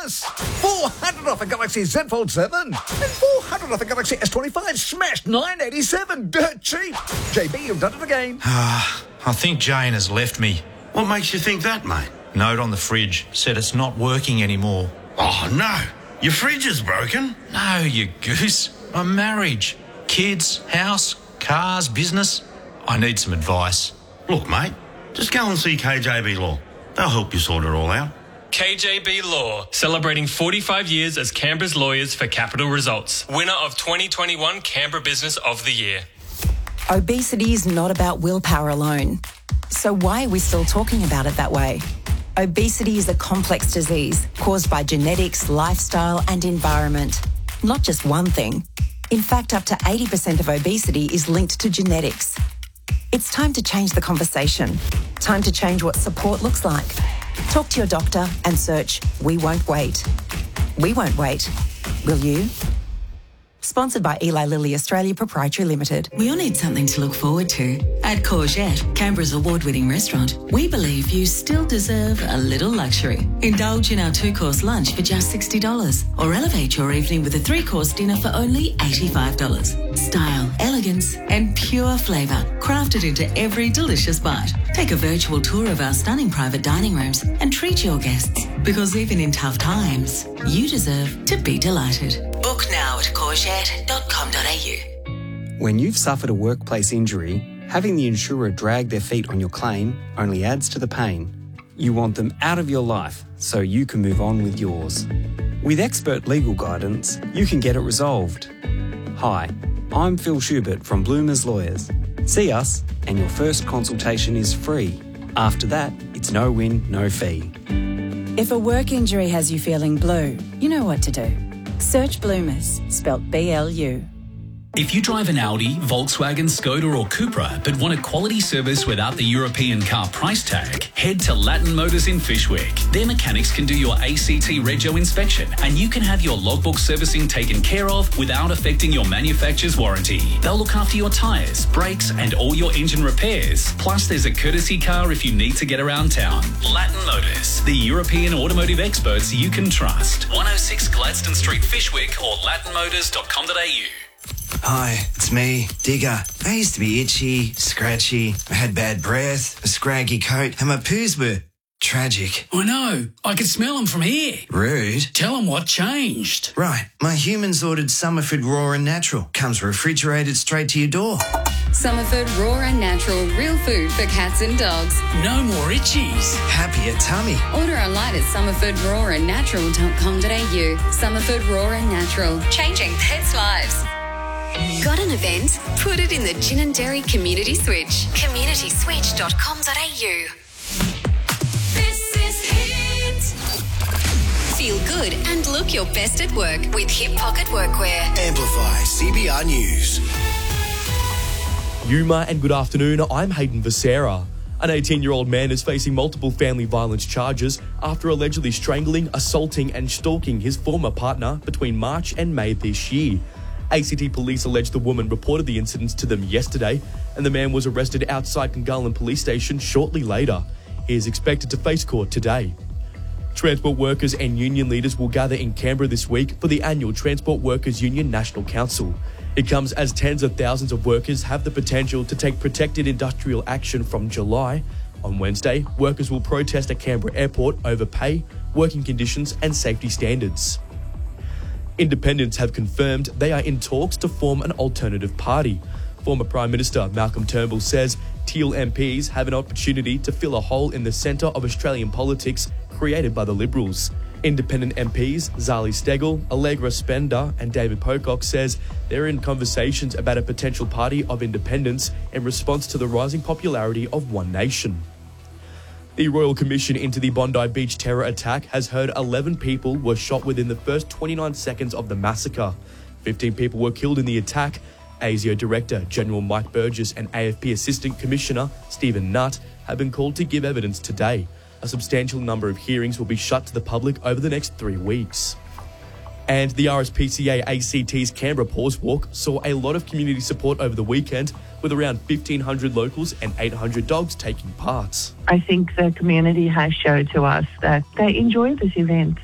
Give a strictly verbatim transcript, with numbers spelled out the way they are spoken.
four hundred off a Galaxy Z Fold seven and four hundred off a Galaxy S twenty-five smashed nine eighty-seven. Dirt cheap. J B, you've done it again. Ah, I think Jane has left me. What makes you think that, mate? Note on the fridge said it's not working anymore. Oh, no. Your fridge is broken. No, you goose. My marriage, kids, house, cars, business. I need some advice. Look, mate, just go and see K J B Law. They'll help you sort it all out. K J B Law, celebrating forty-five years as Canberra's lawyers for capital results. Winner of twenty twenty-one Canberra Business of the Year. Obesity is not about willpower alone. So why are we still talking about it that way? Obesity is a complex disease caused by genetics, lifestyle and environment. Not just one thing. In fact, up to eighty percent of obesity is linked to genetics. It's time to change the conversation. Time to change what support looks like. Talk to your doctor and search We Won't Wait. We won't wait. Will you? Sponsored by Eli Lilly Australia Proprietary Limited. We all need something to look forward to. At Courgette, Canberra's award-winning restaurant, we believe you still deserve a little luxury. Indulge in our two-course lunch for just sixty dollars or elevate your evening with a three-course dinner for only eighty-five dollars. Style, elegance and pure flavour crafted into every delicious bite. Take a virtual tour of our stunning private dining rooms and treat your guests, because even in tough times, you deserve to be delighted. Book now at courgette dot com dot a u. When you've suffered a workplace injury, having the insurer drag their feet on your claim only adds to the pain. You want them out of your life so you can move on with yours. With expert legal guidance, you can get it resolved. Hi, I'm Phil Schubert from Bloomers Lawyers. See us and your first consultation is free. After that, it's no win, no fee. If a work injury has you feeling blue, you know what to do. Search Bloomers, spelt B L U. If you drive an Audi, Volkswagen, Skoda or Cupra but want a quality service without the European car price tag, head to Latin Motors in Fyshwick. Their mechanics can do your A C T Rego inspection and you can have your logbook servicing taken care of without affecting your manufacturer's warranty. They'll look after your tyres, brakes and all your engine repairs. Plus there's a courtesy car if you need to get around town. Latin Motors, the European automotive experts you can trust. one oh six Gladstone Street, Fyshwick or latin motors dot com dot a u. Hi, it's me, Digger. I used to be itchy, scratchy, I had bad breath, a scraggy coat, and my poos were tragic. I know. I could smell them from here. Rude. Tell them what changed. Right. My humans ordered Summerford Raw and Natural. Comes refrigerated straight to your door. Summerford Raw and Natural, real food for cats and dogs. No more itchies. Happier tummy. Order online at summerford raw and natural dot com dot a u. Summerford Raw and Natural, changing pets' lives. Got an event? Put it in the Gin and Dairy Community Switch. community switch dot com dot a u. This is Hit. Feel good and look your best at work with Hip Pocket Workwear. Amplify C B R News. Yuma and good afternoon, I'm Hayden Visera. An eighteen-year-old man is facing multiple family violence charges after allegedly strangling, assaulting and stalking his former partner between March and May this year. A C T police allege the woman reported the incidents to them yesterday and the man was arrested outside Congallen Police Station shortly later. He is expected to face court today. Transport workers and union leaders will gather in Canberra this week for the annual Transport Workers Union National Council. It comes as tens of thousands of workers have the potential to take protected industrial action from July. On Wednesday, workers will protest at Canberra Airport over pay, working conditions and safety standards. Independents have confirmed they are in talks to form an alternative party. Former Prime Minister Malcolm Turnbull says Teal M Ps have an opportunity to fill a hole in the centre of Australian politics created by the Liberals. Independent M Ps Zali Steggall, Allegra Spender and David Pocock says they're in conversations about a potential party of independence in response to the rising popularity of One Nation. The Royal Commission into the Bondi Beach terror attack has heard eleven people were shot within the first twenty-nine seconds of the massacre. fifteen people were killed in the attack. A S I O Director General Mike Burgess and A F P Assistant Commissioner Stephen Nutt have been called to give evidence today. A substantial number of hearings will be shut to the public over the next three weeks. And the R S P C A A C T's Canberra Pause Walk saw a lot of community support over the weekend, with around fifteen hundred locals and eight hundred dogs taking part. I think the community has showed to us that they enjoy this event.